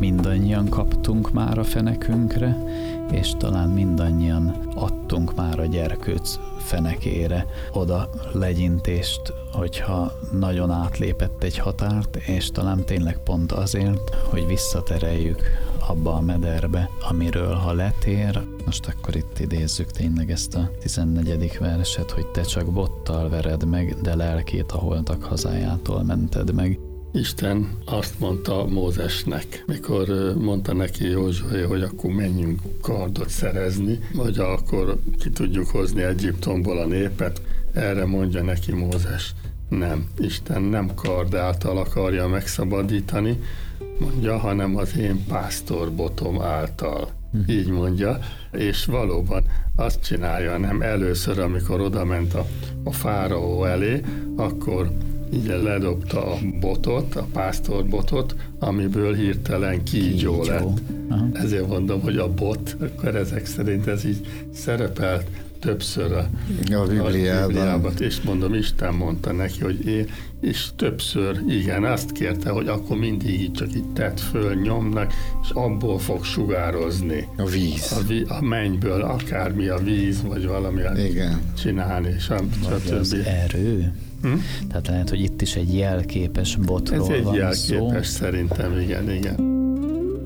mindannyian kaptunk már a fenekünkre, és talán mindannyian adtunk már a gyerkőc fenekére oda legyintést, hogyha nagyon átlépett egy határt, és talán tényleg pont azért, hogy visszatereljük abba a mederbe, amiről ha letér, most akkor itt idézzük tényleg ezt a 14. verset, hogy te csak bottal vered meg, de lelkét a holtak hazájától mented meg. Isten azt mondta Mózesnek, mikor mondta neki Józsué, hogy akkor menjünk kardot szerezni, vagy akkor ki tudjuk hozni Egyiptomból a népet. Erre mondja neki Mózes, nem, Isten nem kard által akarja megszabadítani, mondja, hanem az én pásztorbotom által. Így mondja, és valóban azt csinálja, nem először, amikor odament a fáraó elé, akkor így ledobta a botot, a pásztorbotot, amiből hirtelen kígyó lett. Ezért mondom, hogy a bot, akkor ezek szerint ez így szerepelt többször a Bibliában. És mondom, Isten mondta neki, hogy én, és többször, igen, azt kérte, hogy akkor mindig így csak így tett föl, nyomnak, és abból fog sugározni. A víz. A mennyből, akármi a víz, vagy valami csinálni, és vagy az erő. Tehát lehet, hogy itt is egy jelképes botról van szó. Ez egy jelképes, szerintem, igen.